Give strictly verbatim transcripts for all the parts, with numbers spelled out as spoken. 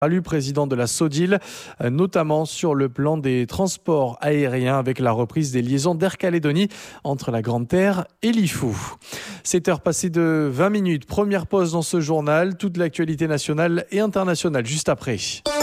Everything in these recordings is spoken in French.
Alu, président de la Sodil, notamment sur le plan des transports aériens avec la reprise des liaisons d'Air Calédonie entre la Grande Terre et Lifou. sept heures passées de vingt minutes, première pause dans ce journal, toute l'actualité nationale et internationale juste après.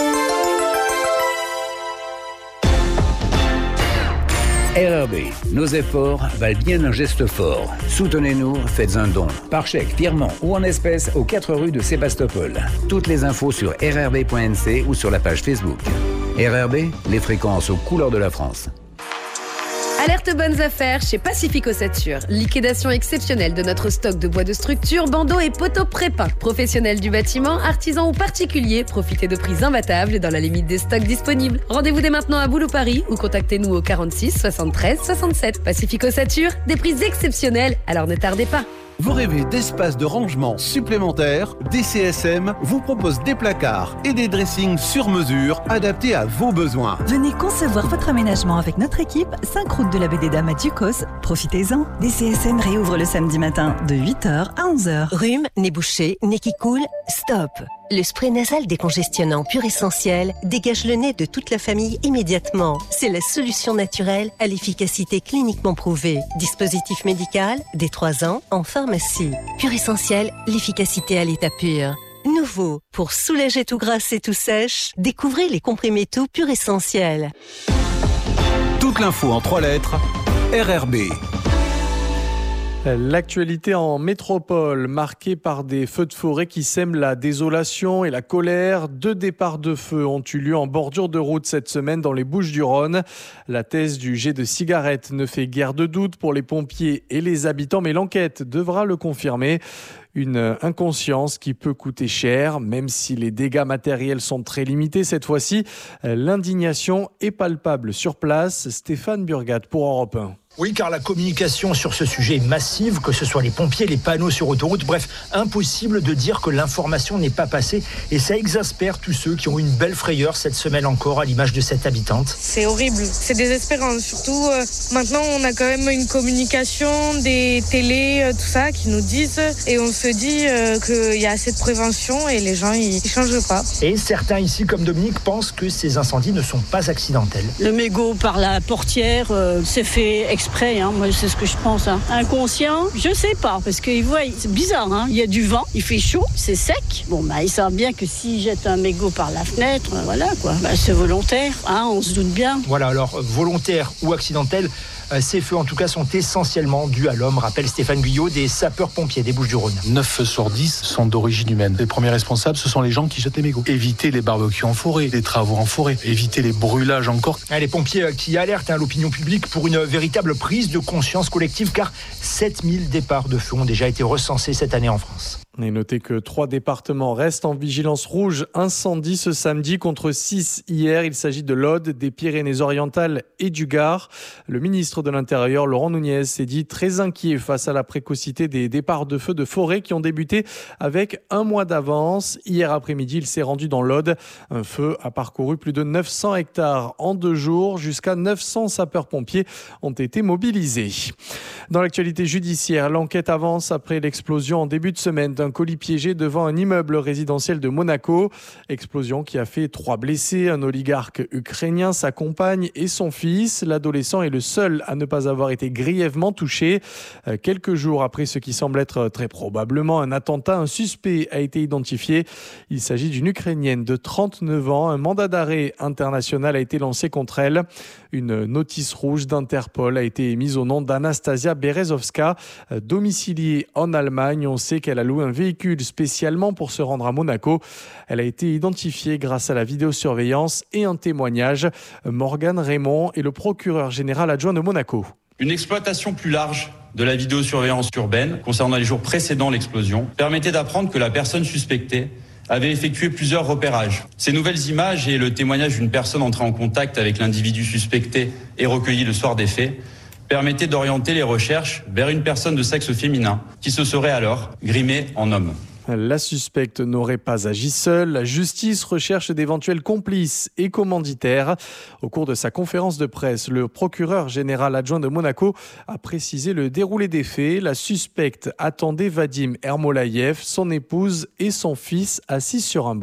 R R B, nos efforts valent bien un geste fort. Soutenez-nous, faites un don. Par chèque, virement ou en espèces aux quatre rues de Sébastopol. Toutes les infos sur r r b point n c ou sur la page Facebook. R R B, les fréquences aux couleurs de la France. Alerte bonnes affaires chez Pacific Ossature. Liquidation exceptionnelle de notre stock de bois de structure, bandeaux et poteaux prépeints. Professionnels du bâtiment, artisans ou particuliers, profitez de prix imbattables dans la limite des stocks disponibles. Rendez-vous dès maintenant à Boulou Paris ou contactez-nous au quarante-six soixante-treize soixante-sept. Pacific Ossature, des prix exceptionnels, alors ne tardez pas. Vous rêvez d'espace de rangement supplémentaires? D C S M vous propose des placards et des dressings sur mesure adaptés à vos besoins. Venez concevoir votre aménagement avec notre équipe, cinq route de la Baie des Dames à Ducos. Profitez-en. D C S M réouvre le samedi matin de huit heures à onze heures. Rhume, nez bouché, nez qui coule, stop. Le spray nasal décongestionnant Pur Essentiel dégage le nez de toute la famille immédiatement. C'est la solution naturelle à l'efficacité cliniquement prouvée. Dispositif médical, dès trois ans, en pharmacie. Pur Essentiel, l'efficacité à l'état pur. Nouveau, pour soulager tout grasse et tout sèche, découvrez les comprimés tout Pur Essentiel. Toute l'info en trois lettres, R R B. L'actualité en métropole, marquée par des feux de forêt qui sèment la désolation et la colère. Deux départs de feu ont eu lieu en bordure de route cette semaine dans les Bouches-du-Rhône. La thèse du jet de cigarette ne fait guère de doute pour les pompiers et les habitants, mais l'enquête devra le confirmer. Une inconscience qui peut coûter cher, même si les dégâts matériels sont très limités cette fois-ci. L'indignation est palpable sur place. Stéphane Burgat pour Europe un. Oui, car la communication sur ce sujet est massive, que ce soit les pompiers, les panneaux sur autoroute, bref, impossible de dire que l'information n'est pas passée et ça exaspère tous ceux qui ont une belle frayeur cette semaine encore à l'image de cette habitante. C'est horrible, c'est désespérant, surtout euh, maintenant on a quand même une communication, des télés, euh, tout ça qui nous disent et on se dit euh, qu'il y a assez de prévention et les gens ils, ils changent pas. Et certains ici comme Dominique pensent que ces incendies ne sont pas accidentels. Le mégot par la portière, euh, c'est fait exprès. Hein, moi c'est ce que je pense. Hein. Inconscient, je sais pas, parce qu'ils voient, c'est bizarre. Hein. Il y a du vent, il fait chaud, c'est sec. Bon bah ils savent bien que s'ils jettent un mégot par la fenêtre, euh, voilà quoi. Bah, c'est volontaire, hein, on se doute bien. Voilà, alors volontaire ou accidentel. Ces feux, en tout cas, sont essentiellement dus à l'homme, rappelle Stéphane Guyot, des sapeurs-pompiers des Bouches-du-Rhône. neuf feux sur dix sont d'origine humaine. Les premiers responsables, ce sont les gens qui jettent les mégots. Éviter les barbecues en forêt, les travaux en forêt, éviter les brûlages encore. Les pompiers qui alertent hein, l'opinion publique pour une véritable prise de conscience collective, car sept mille départs de feux ont déjà été recensés cette année en France. Et notez que trois départements restent en vigilance rouge incendie ce samedi contre six hier. Il s'agit de l'Aude, des Pyrénées-Orientales et du Gard. Le ministre de l'Intérieur, Laurent Nunez, s'est dit très inquiet face à la précocité des départs de feux de forêt qui ont débuté avec un mois d'avance. Hier après-midi, il s'est rendu dans l'Aude. Un feu a parcouru plus de neuf cents hectares en deux jours. Jusqu'à neuf cents sapeurs-pompiers ont été mobilisés. Dans l'actualité judiciaire, l'enquête avance après l'explosion en début de semaine d'un colis piégé devant un immeuble résidentiel de Monaco. Explosion qui a fait trois blessés, un oligarque ukrainien, sa compagne et son fils. L'adolescent est le seul à ne pas avoir été grièvement touché. Quelques jours après ce qui semble être très probablement un attentat, un suspect a été identifié. Il s'agit d'une Ukrainienne de trente-neuf ans. Un mandat d'arrêt international a été lancé contre elle. Une notice rouge d'Interpol a été émise au nom d'Anastasia Berezovska, domiciliée en Allemagne. On sait qu'elle a loué un véhicule spécialement pour se rendre à Monaco. Elle a été identifiée grâce à la vidéosurveillance et un témoignage. Morgane Raymond est le procureur général adjoint de Monaco. Une exploitation plus large de la vidéosurveillance urbaine concernant les jours précédant l'explosion permettait d'apprendre que la personne suspectée avait effectué plusieurs repérages. Ces nouvelles images et le témoignage d'une personne entrée en contact avec l'individu suspecté et recueilli le soir des faits permettaient d'orienter les recherches vers une personne de sexe féminin qui se serait alors grimée en homme. La suspecte n'aurait pas agi seule. La justice recherche d'éventuels complices et commanditaires. Au cours de sa conférence de presse, le procureur général adjoint de Monaco a précisé le déroulé des faits. La suspecte attendait Vadim Ermolaïev, son épouse et son fils assis sur un banc.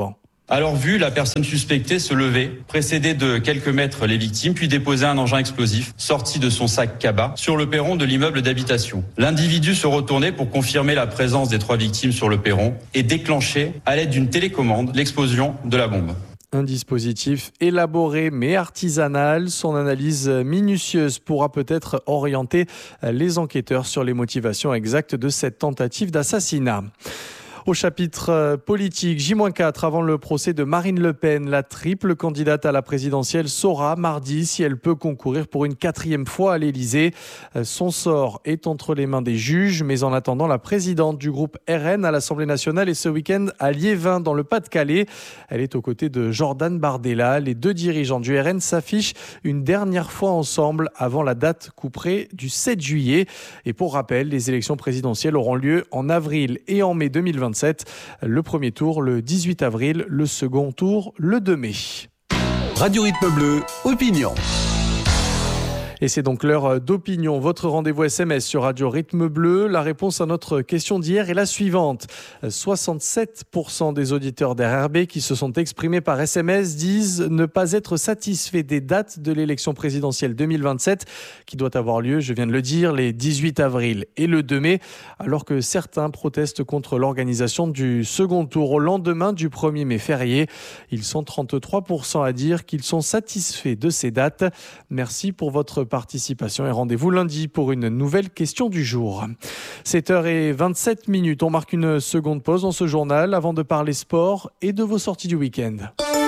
À leur vue, la personne suspectée se levait, précédait de quelques mètres les victimes, puis déposait un engin explosif sorti de son sac cabas sur le perron de l'immeuble d'habitation. L'individu se retournait pour confirmer la présence des trois victimes sur le perron et déclenchait, à l'aide d'une télécommande, l'explosion de la bombe. Un dispositif élaboré mais artisanal. Son analyse minutieuse pourra peut-être orienter les enquêteurs sur les motivations exactes de cette tentative d'assassinat. Au chapitre politique, J quatre avant le procès de Marine Le Pen. La triple candidate à la présidentielle saura mardi si elle peut concourir pour une quatrième fois à l'Élysée. Son sort est entre les mains des juges, mais en attendant, la présidente du groupe R N à l'Assemblée nationale est ce week-end à Liévin, dans le Pas-de-Calais. Elle est aux côtés de Jordan Bardella. Les deux dirigeants du R N s'affichent une dernière fois ensemble avant la date couperée du sept juillet. Et pour rappel, les élections présidentielles auront lieu en avril et en mai deux mille vingt-sept. Le premier tour le dix-huit avril, le second tour le deux mai. Radio Rythme Bleu, opinion. Et c'est donc l'heure d'opinion. Votre rendez-vous S M S sur Radio Rythme Bleu. La réponse à notre question d'hier est la suivante. soixante-sept pour cent des auditeurs d'R R B qui se sont exprimés par S M S disent ne pas être satisfaits des dates de l'élection présidentielle deux mille vingt-sept qui doit avoir lieu, je viens de le dire, les dix-huit avril et le deux mai, alors que certains protestent contre l'organisation du second tour au lendemain du premier mai férié. Ils sont trente-trois pour cent à dire qu'ils sont satisfaits de ces dates. Merci pour votre participation et rendez-vous lundi pour une nouvelle question du jour. sept heures vingt-sept minutes, on marque une seconde pause dans ce journal avant de parler sport et de vos sorties du week-end.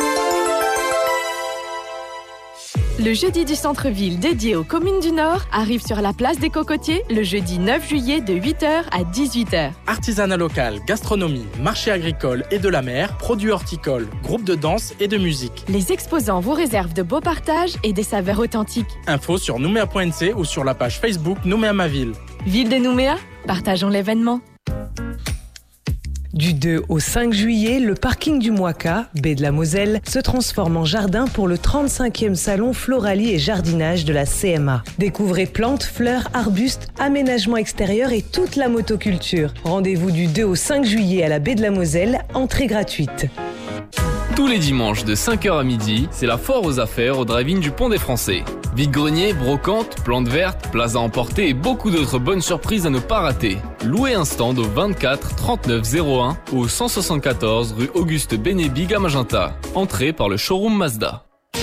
Le jeudi du centre-ville dédié aux communes du Nord arrive sur la place des Cocotiers le jeudi neuf juillet de huit heures à dix-huit heures. Artisanat local, gastronomie, marché agricole et de la mer, produits horticoles, groupe de danse et de musique. Les exposants vous réservent de beaux partages et des saveurs authentiques. Info sur nouméa point n c ou sur la page Facebook Nouméa ma ville. Ville de Nouméa, partageons l'événement. Du deux au cinq juillet, le parking du Moika, baie de la Moselle, se transforme en jardin pour le trente-cinquième salon Floralie et Jardinage de la C M A. Découvrez plantes, fleurs, arbustes, aménagements extérieurs et toute la motoculture. Rendez-vous du deux au cinq juillet à la baie de la Moselle, entrée gratuite. Tous les dimanches de cinq heures à midi, c'est la foire aux affaires au drive-in du Pont des Français. Vide-grenier, brocante, plantes vertes, plats à emporter et beaucoup d'autres bonnes surprises à ne pas rater. Louez un stand au vingt-quatre trente-neuf zéro un ou au cent soixante-quatorze rue Auguste Bénébig à Magenta. Entrée par le showroom Mazda.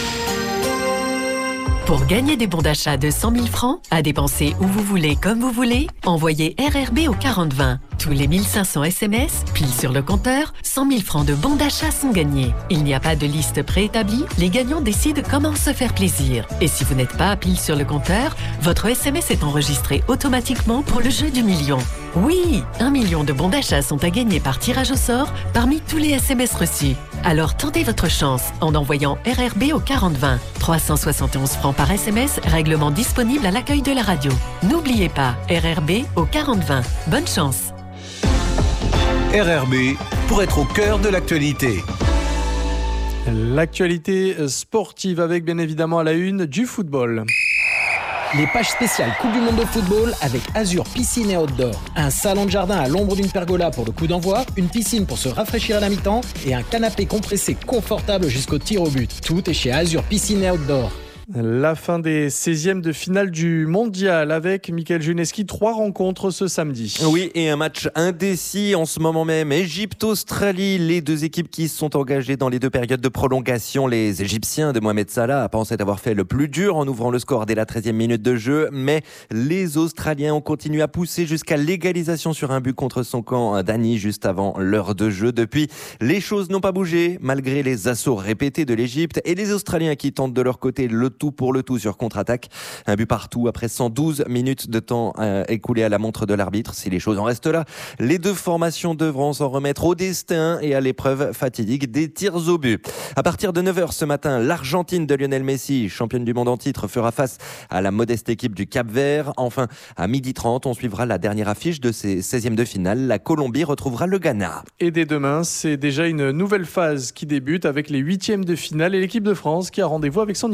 Pour gagner des bons d'achat de cent mille francs, à dépenser où vous voulez, comme vous voulez, envoyez R R B au quarante vingt. Tous les mille cinq cents S M S, pile sur le compteur, cent mille francs de bons d'achat sont gagnés. Il n'y a pas de liste préétablie, les gagnants décident comment se faire plaisir. Et si vous n'êtes pas pile sur le compteur, votre S M S est enregistré automatiquement pour le jeu du million. Oui, un million de bons d'achat sont à gagner par tirage au sort parmi tous les S M S reçus. Alors tentez votre chance en envoyant R R B au quarante vingt. trois cent soixante et onze francs par S M S, règlement disponible à l'accueil de la radio. N'oubliez pas, R R B au quarante vingt. Bonne chance. R R B, pour être au cœur de l'actualité. L'actualité sportive avec bien évidemment à la une du football. Les pages spéciales Coupe du Monde de football avec Azur Piscine et Outdoor. Un salon de jardin à l'ombre d'une pergola pour le coup d'envoi, une piscine pour se rafraîchir à la mi-temps et un canapé compressé confortable jusqu'au tir au but. Tout est chez Azur Piscine et Outdoor. La fin des seizièmes de finale du mondial avec Mickaël Juneski. Trois rencontres ce samedi. Oui, et un match indécis en ce moment même. Égypte-Australie, les deux équipes qui se sont engagées dans les deux périodes de prolongation. Les Égyptiens de Mohamed Salah pensaient avoir fait le plus dur en ouvrant le score dès la treizième minute de jeu. Mais les Australiens ont continué à pousser jusqu'à l'égalisation sur un but contre son camp d'Annie juste avant l'heure de jeu. Depuis, les choses n'ont pas bougé malgré les assauts répétés de l'Égypte et les Australiens qui tentent de leur côté le tout pour le tout sur contre-attaque. Un but partout après cent douze minutes de temps euh, écoulé à la montre de l'arbitre. Si les choses en restent là, les deux formations devront s'en remettre au destin et à l'épreuve fatidique des tirs au but. À partir de neuf heures ce matin, l'Argentine de Lionel Messi, championne du monde en titre, fera face à la modeste équipe du Cap-Vert. Enfin, à midi trente, on suivra la dernière affiche de ces seizièmes de finale. La Colombie retrouvera le Ghana. Et dès demain, c'est déjà une nouvelle phase qui débute avec les huitièmes de finale et l'équipe de France qui a rendez-vous avec son histoire. Les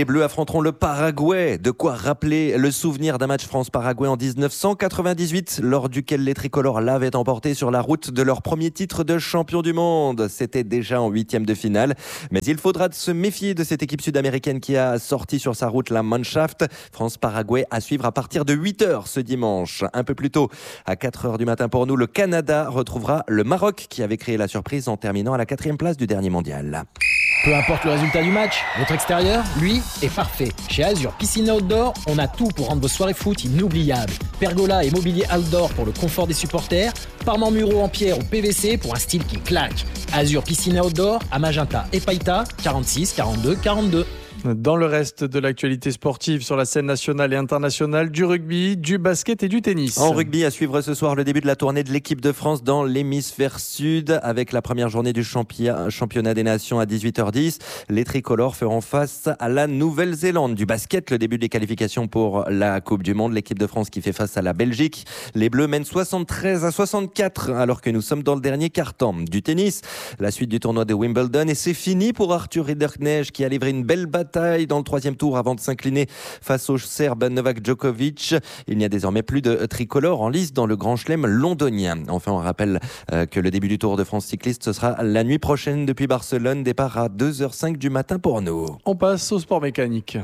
Les Bleus affronteront le Paraguay. De quoi rappeler le souvenir d'un match France-Paraguay en dix-neuf cent quatre-vingt-dix-huit, lors duquel les tricolores l'avaient emporté sur la route de leur premier titre de champion du monde. C'était déjà en huitième de finale. Mais il faudra se méfier de cette équipe sud-américaine qui a sorti sur sa route la Mannschaft. France-Paraguay à suivre à partir de huit heures ce dimanche. Un peu plus tôt, à quatre heures du matin pour nous, le Canada retrouvera le Maroc qui avait créé la surprise en terminant à la quatrième place du dernier mondial. Peu importe le résultat du match, votre extérieur, lui, est parfait. Chez Azur Piscine Outdoor, on a tout pour rendre vos soirées foot inoubliables. Pergola et mobilier outdoor pour le confort des supporters, parements muraux en pierre ou P V C pour un style qui claque. Azur Piscine Outdoor à Magenta et Païta, quarante-six quarante-deux quarante-deux. Dans le reste de l'actualité sportive sur la scène nationale et internationale, du rugby, du basket et du tennis. En rugby, à suivre ce soir le début de la tournée de l'équipe de France dans l'hémisphère sud avec la première journée du championnat des nations à dix-huit heures dix. Les tricolores feront face à la Nouvelle-Zélande. Du basket, le début des qualifications pour la Coupe du Monde. L'équipe de France qui fait face à la Belgique. Les Bleus mènent soixante-treize à soixante-quatre alors que nous sommes dans le dernier quart-temps. Du tennis, la suite du tournoi de Wimbledon et c'est fini pour Arthur Ridderknecht qui a livré une belle bataille dans le troisième tour avant de s'incliner face au Serbe Novak Djokovic. Il n'y a désormais plus de tricolore en lice dans le Grand Chelem londonien. Enfin, on rappelle euh, que le début du Tour de France cycliste, ce sera la nuit prochaine depuis Barcelone. Départ à deux heures cinq du matin pour nous. On passe au sport mécanique.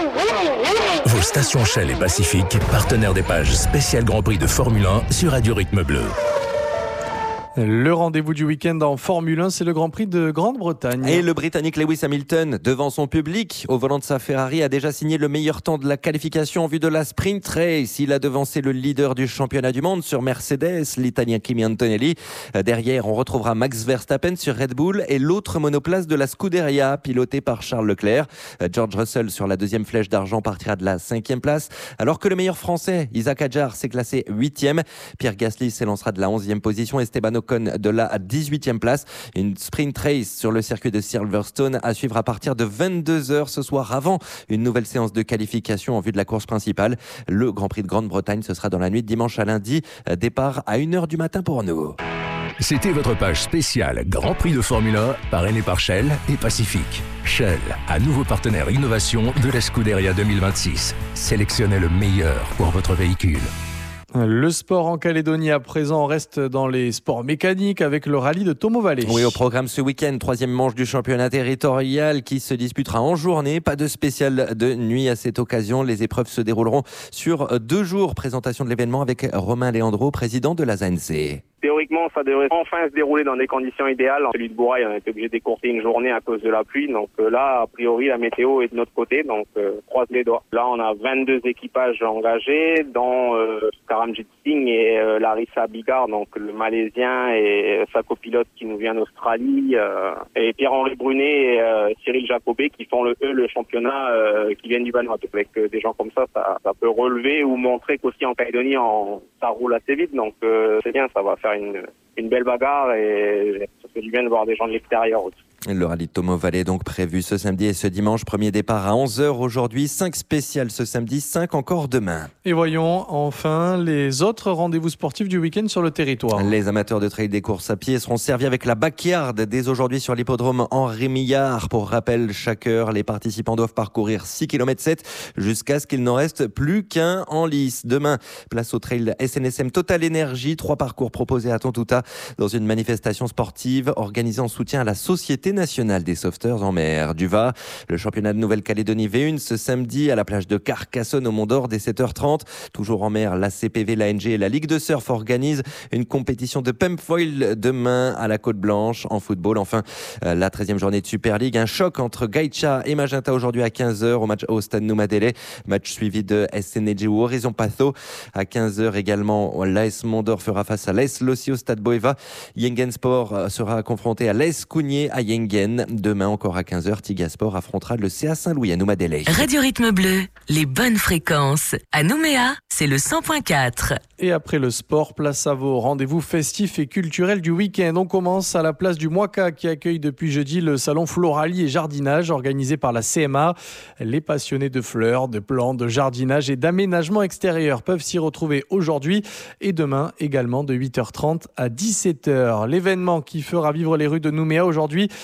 Vos stations Shell et Pacifique, partenaires des pages spéciales Grand Prix de Formule un sur Radio Rythme Bleu. Le rendez-vous du week-end en Formule un, c'est le Grand Prix de Grande-Bretagne. Et le Britannique Lewis Hamilton, devant son public, au volant de sa Ferrari, a déjà signé le meilleur temps de la qualification en vue de la Sprint Race. Il a devancé le leader du championnat du monde sur Mercedes, l'Italien Kimi Antonelli. Derrière, on retrouvera Max Verstappen sur Red Bull et l'autre monoplace de la Scuderia, pilotée par Charles Leclerc. George Russell, sur la deuxième flèche d'argent, partira de la cinquième place, alors que le meilleur français, Isaac Hadjar, s'est classé huitième. Pierre Gasly s'élancera de la onzième position. Esteban Ocon de la dix-huitième place. Une sprint race sur le circuit de Silverstone à suivre à partir de vingt-deux heures ce soir avant une nouvelle séance de qualification en vue de la course principale. Le Grand Prix de Grande-Bretagne, ce sera dans la nuit de dimanche à lundi. Départ à une heure du matin pour nous. C'était votre page spéciale Grand Prix de Formule un, parrainé par Shell et Pacifique. Shell, un nouveau partenaire innovation de la Scuderia deux mille vingt-six. Sélectionnez le meilleur pour votre véhicule. Le sport en Calédonie à présent reste dans les sports mécaniques avec le rallye de Tomo Valley. Oui, au programme ce week-end, troisième manche du championnat territorial qui se disputera en journée. Pas de spécial de nuit à cette occasion. Les épreuves se dérouleront sur deux jours. Présentation de l'événement avec Romain Leandro, président de la Z A N C. Théoriquement, ça devrait enfin se dérouler dans des conditions idéales. Celui de Bourail, on a été obligé d'écourter une journée à cause de la pluie. Donc euh, là, a priori, la météo est de notre côté. Donc, euh, croise les doigts. Là, on a vingt-deux équipages engagés, dont euh, Karamjit Singh et euh, Larissa Bigard, donc le Malaisien et sa copilote qui nous vient d'Australie, euh, et Pierre-Henri Brunet et euh, Cyril Jacobet qui font le eux le championnat euh, qui viennent du Vanuatu. Avec euh, des gens comme ça, ça, ça peut relever ou montrer qu'aussi en Calédonie, en, ça roule assez vite. Donc euh, c'est bien, ça va faire une, une belle bagarre et ça fait du bien de voir des gens de l'extérieur aussi. Le rallye de Tomo Valley est donc prévu ce samedi et ce dimanche. Premier départ à onze heures aujourd'hui. cinq spéciales ce samedi, cinq encore demain. Et voyons enfin les autres rendez-vous sportifs du week-end sur le territoire. Les amateurs de trail des courses à pied seront servis avec la backyard dès aujourd'hui sur l'hippodrome Henri Millard. Pour rappel, chaque heure, les participants doivent parcourir six virgule sept kilomètres jusqu'à ce qu'il n'en reste plus qu'un en lice. Demain, place au trail S N S M Total Énergie. Trois parcours proposés à Tontouta dans une manifestation sportive organisée en soutien à la Société nationale des sauveteurs en mer. Du Var, le championnat de Nouvelle-Calédonie V un ce samedi à la plage de Carcassonne au Mont d'Or dès sept heures trente. Toujours en mer, la C P V, l'A N G et la Ligue de surf organisent une compétition de pump foil demain à la Côte-Blanche. En football, enfin, la treizième journée de Super League. Un choc entre Gaïcha et Magenta aujourd'hui à quinze heures au match au Stade Noumadélé. Match suivi de S N G ou Horizon Patho. À quinze heures également, l'A S Mont d'Or fera face à l'A S Lossi au Stade Boeva. Yengen Sport sera confronté à l'A S Cougnier à Yengen. Demain encore à quinze heures, Tigasport affrontera le C A Saint-Louis à Noumadélé. Radio Rythme Bleu, les bonnes fréquences. À Nouméa, c'est le cent point quatre. Et après le sport, place à vos rendez-vous festifs et culturels du week-end. On commence à la place du Moika qui accueille depuis jeudi le salon Floralie et Jardinage organisé par la C M A. Les passionnés de fleurs, de plantes, de jardinage et d'aménagement extérieur peuvent s'y retrouver aujourd'hui et demain également de huit heures trente à dix-sept heures. L'événement qui fera vivre les rues de Nouméa aujourd'hui,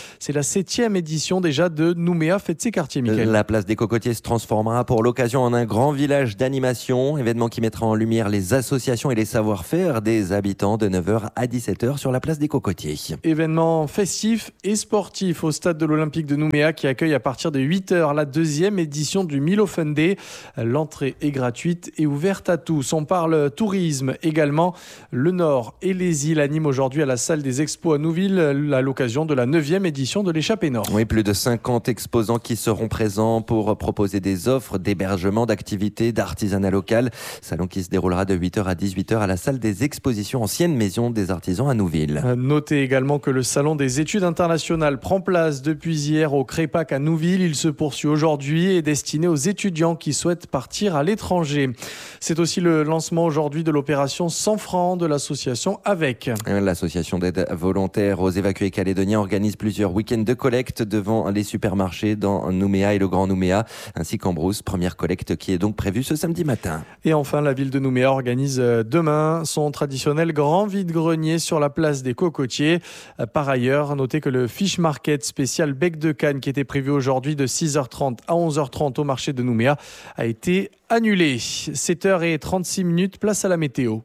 C'est la septième édition déjà de Nouméa Fête ses quartiers, Mickaël. La place des Cocotiers se transformera pour l'occasion en un grand village d'animation, événement qui mettra en lumière les associations et les savoir-faire des habitants de neuf heures à dix-sept heures sur la place des Cocotiers. Événement festif et sportif au stade de l'Olympique de Nouméa qui accueille à partir de huit heures la deuxième édition du Milo Fun Day. L'entrée est gratuite et ouverte à tous. On parle tourisme également. Le Nord et les îles animent aujourd'hui à la salle des expos à Nouville à l'occasion de la neuvième édition de l'échappée Nord. Oui, plus de cinquante exposants qui seront présents pour proposer des offres d'hébergement, d'activités, d'artisanat local. Salon qui se déroulera de huit heures à dix-huit heures à la salle des expositions ancienne maison des artisans à Nouville. Notez également que le salon des études internationales prend place depuis hier au Crépac à Nouville. Il se poursuit aujourd'hui et est destiné aux étudiants qui souhaitent partir à l'étranger. C'est aussi le lancement aujourd'hui de l'opération cent francs de l'association Avec. L'association d'aide volontaire aux évacués calédoniens organise plusieurs week-ends de collecte devant les supermarchés dans Nouméa et le Grand Nouméa, ainsi qu'en Brousse. Première collecte qui est donc prévue ce samedi matin. Et enfin, la ville de Nouméa organise demain son traditionnel grand vide-grenier sur la place des Cocotiers. Par ailleurs, notez que le Fish Market spécial Bec de Cannes qui était prévu aujourd'hui de six heures trente à onze heures trente au marché de Nouméa a été annulé. sept heures trente-six minutes, place à la météo.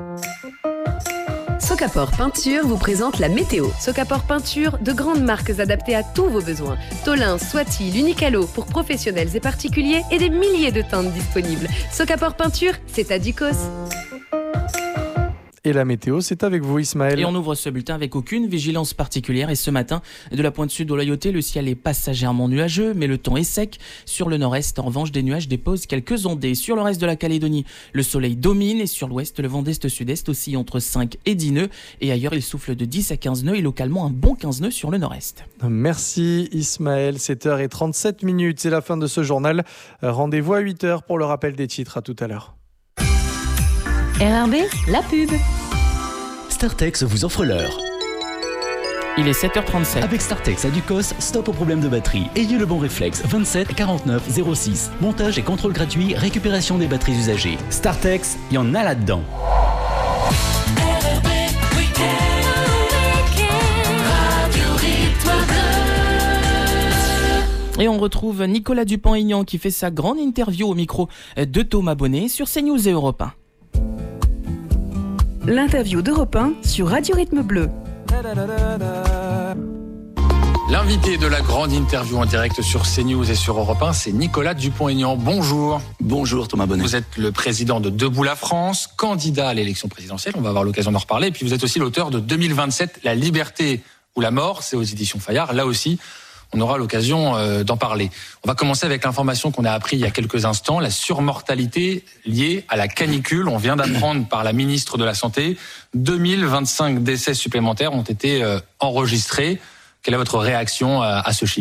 Socapor Peinture vous présente la météo. Socapor Peinture, de grandes marques adaptées à tous vos besoins. Tolin, Swati, L'Unicalo pour professionnels et particuliers et des milliers de teintes disponibles. Socapor Peinture, c'est à Ducos. Et la météo, c'est avec vous, Ismaël. Et on ouvre ce bulletin avec aucune vigilance particulière. Et ce matin, de la pointe sud au Loyauté, le ciel est passagèrement nuageux, mais le temps est sec. Sur le nord-est, en revanche, des nuages déposent quelques ondées. Sur le reste de la Calédonie, le soleil domine. Et sur l'ouest, le vent d'est-sud-est oscille entre cinq et dix nœuds. Et ailleurs, il souffle de dix à quinze nœuds et localement un bon quinze nœuds sur le nord-est. Merci Ismaël. sept heures trente-sept minutes, c'est la fin de ce journal. Rendez-vous à huit heures pour le rappel des titres. À tout à l'heure. R R B, la pub. Startex vous offre l'heure. Il est sept heures trente-sept. Avec Startex à Ducos, stop au problème de batterie. Ayez le bon réflexe. vingt-sept quarante-neuf zéro six. Montage et contrôle gratuit, récupération des batteries usagées. Startex, il y en a là-dedans. Et on retrouve Nicolas Dupont-Aignan qui fait sa grande interview au micro de Thomas Bonnet sur CNews et Europe un. L'interview d'Europe un sur Radio Rythme Bleu. L'invité de la grande interview en direct sur CNews et sur Europe un, c'est Nicolas Dupont-Aignan. Bonjour. Bonjour Thomas Bonnet. Vous êtes le président de Debout la France, candidat à l'élection présidentielle, on va avoir l'occasion d'en reparler. Et puis vous êtes aussi l'auteur de deux mille vingt-sept, La liberté ou la mort, c'est aux éditions Fayard. Là aussi, on aura l'occasion euh, d'en parler. On va commencer avec l'information qu'on a appris il y a quelques instants, la surmortalité liée à la canicule. On vient d'apprendre par la ministre de la Santé, deux mille vingt-cinq décès supplémentaires ont été euh, enregistrés. Quelle est votre réaction à, à ce chiffre ?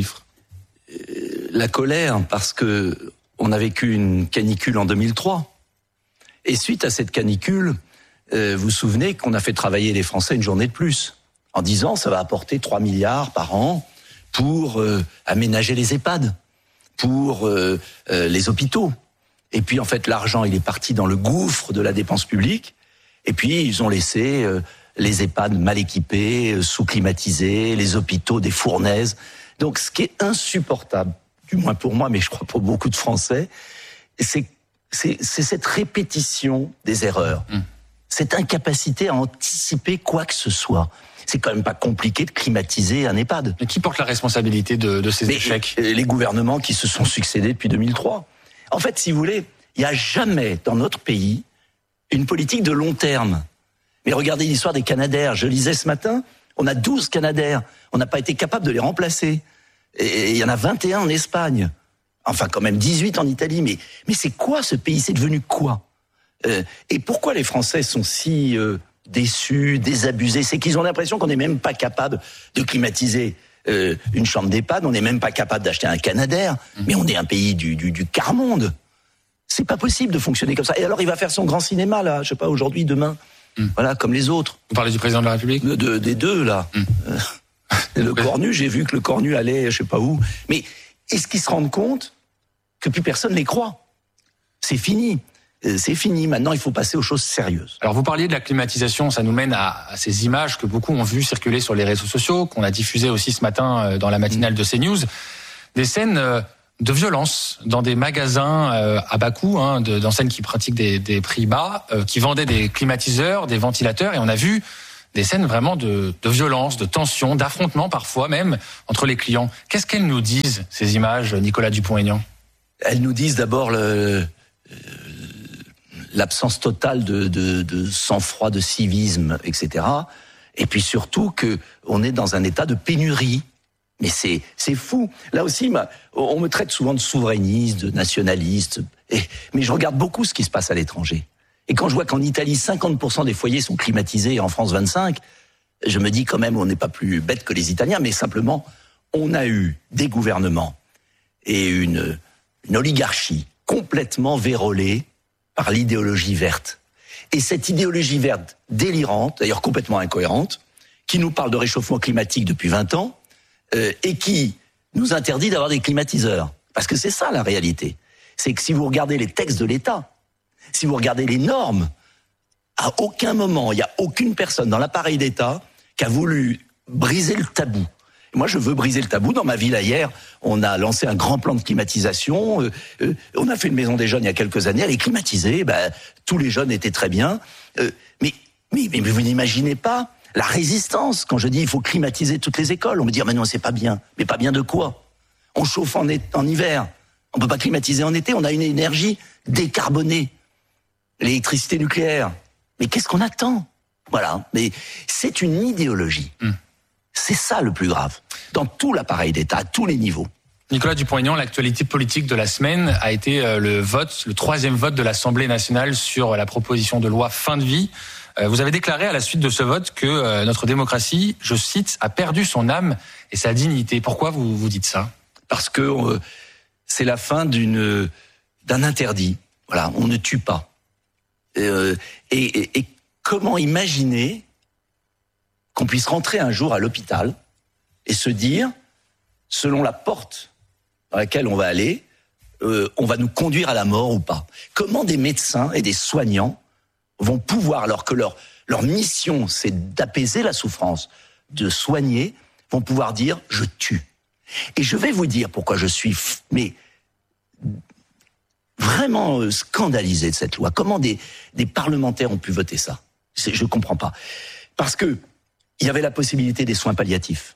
La colère, parce que on a vécu une canicule en deux mille trois. Et suite à cette canicule, euh, vous vous souvenez qu'on a fait travailler les Français une journée de plus, en disant ça va apporter trois milliards par an pour euh, aménager les EHPAD, pour euh, euh, les hôpitaux. Et puis en fait, l'argent, il est parti dans le gouffre de la dépense publique. Et puis ils ont laissé euh, les EHPAD mal équipés, euh, sous-climatisés, les hôpitaux des fournaises. Donc ce qui est insupportable, du moins pour moi, mais je crois pour beaucoup de Français, c'est, c'est, c'est cette répétition des erreurs. Mmh. Cette incapacité à anticiper quoi que ce soit. C'est quand même pas compliqué de climatiser un EHPAD. Mais qui porte la responsabilité de, de ces Mais échecs ? Les gouvernements qui se sont succédés depuis deux mille trois. En fait, si vous voulez, il n'y a jamais dans notre pays une politique de long terme. Mais regardez l'histoire des Canadaires. Je lisais ce matin, on a douze Canadaires. On n'a pas été capable de les remplacer. Et il y en a vingt et un en Espagne. Enfin, quand même dix-huit en Italie. Mais, mais c'est quoi ce pays ? C'est devenu quoi ? euh, Et pourquoi les Français sont si... Euh, déçus, désabusés, c'est qu'ils ont l'impression qu'on n'est même pas capable de climatiser euh, une chambre d'EHPAD, on n'est même pas capable d'acheter un Canadair, mmh. mais on est un pays du, du, du quart-monde. C'est pas possible de fonctionner comme ça. Et alors il va faire son grand cinéma, là, je sais pas, aujourd'hui, demain, mmh. voilà, comme les autres. Vous parlez du président de la République ? de, de, Des deux, là. Mmh. Euh, le Cornu, j'ai vu que le Cornu allait, je sais pas où. Mais est-ce qu'ils se rendent compte que plus personne les croit ? C'est fini. C'est fini, maintenant il faut passer aux choses sérieuses. Alors vous parliez de la climatisation, ça nous mène à, à ces images que beaucoup ont vues circuler sur les réseaux sociaux, qu'on a diffusées aussi ce matin dans la matinale de CNews, des scènes de violence dans des magasins à bas coût, hein, de, d'enseignes qui pratiquent des, des prix bas, euh, qui vendaient des climatiseurs, des ventilateurs, et on a vu des scènes vraiment de, de violence, de tension, d'affrontement parfois même entre les clients. Qu'est-ce qu'elles nous disent, ces images, Nicolas Dupont-Aignan ? Elles nous disent d'abord le... l'absence totale de, de, de sang-froid, de civisme, et cetera. Et puis surtout que on est dans un état de pénurie. Mais c'est c'est fou. Là aussi, on me traite souvent de souverainiste, de nationaliste. Et, mais je regarde beaucoup ce qui se passe à l'étranger. Et quand je vois qu'en Italie, cinquante pour cent des foyers sont climatisés et en France, vingt-cinq, je me dis quand même, on n'est pas plus bête que les Italiens. Mais simplement, on a eu des gouvernements et une, une oligarchie complètement vérolée par l'idéologie verte. Et cette idéologie verte délirante, d'ailleurs complètement incohérente, qui nous parle de réchauffement climatique depuis vingt ans, euh, et qui nous interdit d'avoir des climatiseurs. Parce que c'est ça la réalité. C'est que si vous regardez les textes de l'État, si vous regardez les normes, à aucun moment, il n'y a aucune personne dans l'appareil d'État qui a voulu briser le tabou. Moi, je veux briser le tabou. Dans ma ville, hier, on a lancé un grand plan de climatisation. Euh, euh, on a fait une maison des jeunes il y a quelques années. Elle est climatisée. Ben, tous les jeunes étaient très bien. Euh, mais, mais, mais vous n'imaginez pas la résistance. Quand je dis il faut climatiser toutes les écoles, on me dit ah, mais non, c'est pas bien. Mais pas bien de quoi ? On chauffe en, en hiver. On peut pas climatiser en été. On a une énergie décarbonée. L'électricité nucléaire. Mais qu'est-ce qu'on attend ? Voilà. Mais c'est une idéologie. Mmh. C'est ça le plus grave, dans tout l'appareil d'État, à tous les niveaux. Nicolas Dupont-Aignan, l'actualité politique de la semaine a été le vote, le troisième vote de l'Assemblée nationale sur la proposition de loi fin de vie. Vous avez déclaré à la suite de ce vote que notre démocratie, je cite, a perdu son âme et sa dignité. Pourquoi vous vous dites ça ? Parce que euh, c'est la fin d'une d'un interdit. Voilà, on ne tue pas. Euh, et, et, et comment imaginer qu'on puisse rentrer un jour à l'hôpital et se dire, selon la porte dans laquelle on va aller, euh, on va nous conduire à la mort ou pas. Comment des médecins et des soignants vont pouvoir, alors que leur, leur mission, c'est d'apaiser la souffrance, de soigner, vont pouvoir dire « je tue ». Et je vais vous dire pourquoi je suis f- mais vraiment euh, scandalisé de cette loi. Comment des, des parlementaires ont pu voter ça ? C'est, je ne comprends pas. Parce que il y avait la possibilité des soins palliatifs.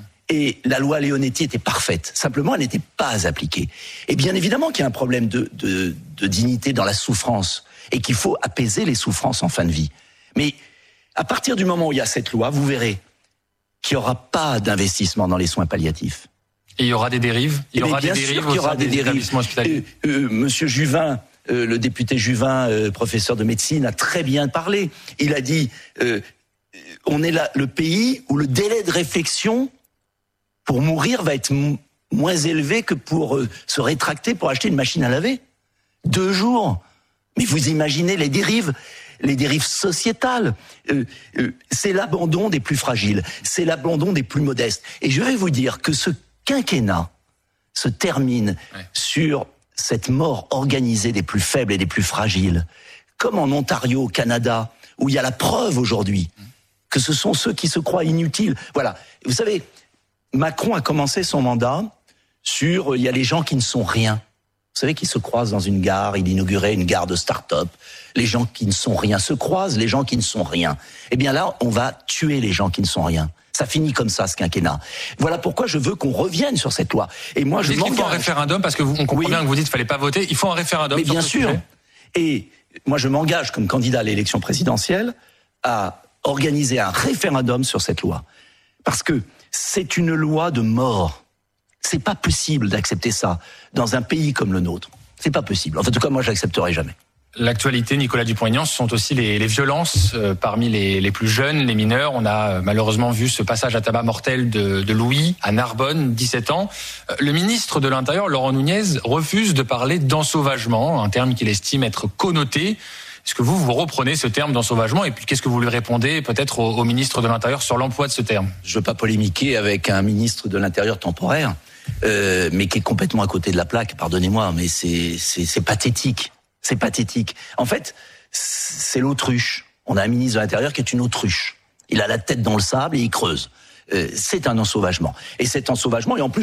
Et la loi Leonetti était parfaite. Simplement, elle n'était pas appliquée. Et bien évidemment qu'il y a un problème de, de, de dignité dans la souffrance et qu'il faut apaiser les souffrances en fin de vie. Mais à partir du moment où il y a cette loi, vous verrez qu'il n'y aura pas d'investissement dans les soins palliatifs. Et il y aura des dérives. Il y aura des dérives au sein des établissements hospitaliers. Euh, euh, Monsieur Juvin, euh, le député Juvin, euh, professeur de médecine, a très bien parlé. Il a dit... Euh, on est là, le pays où le délai de réflexion pour mourir va être m- moins élevé que pour euh, se rétracter pour acheter une machine à laver. Deux jours. Mais vous imaginez les dérives, les dérives sociétales. Euh, euh, c'est l'abandon des plus fragiles, c'est l'abandon des plus modestes. Et je vais vous dire que ce quinquennat se termine ouais. sur cette mort organisée des plus faibles et des plus fragiles. Comme en Ontario, au Canada, où il y a la preuve aujourd'hui que ce sont ceux qui se croient inutiles. Voilà. Vous savez, Macron a commencé son mandat sur, il y a les gens qui ne sont rien. Vous savez, qui se croisent dans une gare, il inaugurait une gare de start-up. Les gens qui ne sont rien se croisent, les gens qui ne sont rien. Eh bien là, on va tuer les gens qui ne sont rien. Ça finit comme ça, ce quinquennat. Voilà pourquoi je veux qu'on revienne sur cette loi. Et moi, je m'engage. Il faut un référendum, parce que vous, on comprend oui. bien que vous dites qu'il fallait pas voter. Il faut un référendum. Mais bien sûr. Et moi, je m'engage comme candidat à l'élection présidentielle à organiser un référendum sur cette loi. Parce que c'est une loi de mort. C'est pas possible d'accepter ça dans un pays comme le nôtre. C'est pas possible. En tout cas, moi, je l'accepterai jamais. L'actualité, Nicolas Dupont-Aignan, ce sont aussi les, les violences euh, parmi les, les plus jeunes, les mineurs. On a euh, malheureusement vu ce passage à tabac mortel de, de Louis à Narbonne, dix-sept ans. Euh, le ministre de l'Intérieur, Laurent Nunez, refuse de parler d'ensauvagement, un terme qu'il estime être connoté. Est-ce que vous, vous reprenez ce terme d'ensauvagement et puis qu'est-ce que vous lui répondez peut-être au, au ministre de l'Intérieur sur l'emploi de ce terme ? Je veux pas polémiquer avec un ministre de l'Intérieur temporaire, euh, mais qui est complètement à côté de la plaque, pardonnez-moi, mais c'est, c'est, c'est pathétique. C'est pathétique. En fait, c'est l'autruche. On a un ministre de l'Intérieur qui est une autruche. Il a la tête dans le sable et il creuse. Euh, c'est un ensauvagement. Et cet ensauvagement, et en plus,